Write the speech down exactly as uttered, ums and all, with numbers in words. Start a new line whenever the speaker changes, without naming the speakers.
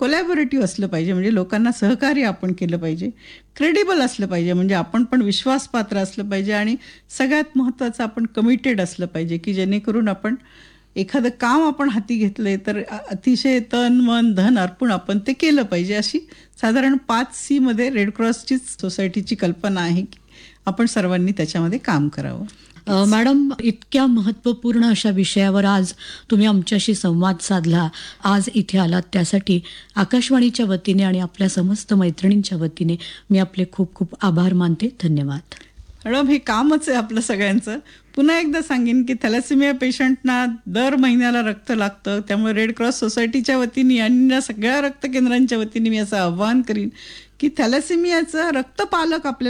Collaborative असलं पाहिजे, म्हणजे लोकांना सहकार्य आपण केलं पाहिजे, क्रेडिबल असलं पाहिजे, म्हणजे आपण पण विश्वासपात्र असलं पाहिजे आणि सगळ्यात महत्त्वाचं आपण कमिटेड असलं पाहिजे, की जेणेकरून आपण एखादं काम आपण हाती घेतलंय तर अ अतिशय तन, मन, धन अर्पून आपण ते केलं पाहिजे. अशी साधारण पाच सी मध्ये रेड क्रॉसचीच सोसायटीची कल्पना आहे, की आपण सर्वांनी त्याच्यामध्ये काम करावं.
अ, मॅडम, इतक्या महत्त्वपूर्ण अशा विषयावर आज तुम्ही आमच्याशी संवाद साधला, आज इथे आलात, त्यासाठी आकाशवाणीच्या वतीने आणि आपल्या समस्त मैत्रिणींच्या वतीने मी आपले खूप खूप आभार मानते. धन्यवाद.
मॅडम, हे कामच आहे आपलं सगळ्यांचं. पुन्हा एकदा सांगेन की थॅलेसेमिया पेशंटना दर महिन्याला रक्त लागतं, त्यामुळे रेड क्रॉस सोसायटीच्या वतीने आणि सगळ्या रक्त केंद्रांच्या वतीने मी असं आवाहन करीन की थॅलेसेमियाचं रक्तपालक आपल्याला